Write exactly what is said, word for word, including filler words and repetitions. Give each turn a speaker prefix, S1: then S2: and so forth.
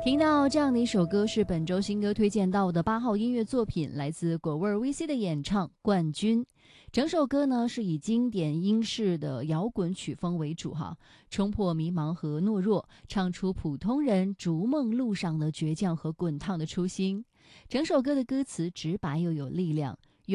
S1: 听到这样的一首歌，是本周新歌推荐到的八号音乐作品，来自果味 V C 的演唱《冠军》。整首歌呢是以经典英式的摇滚曲风为主哈，冲破迷茫和懦弱，唱出普通人逐梦路上的倔强和滚烫的初心。整首歌的歌词直白又有力量，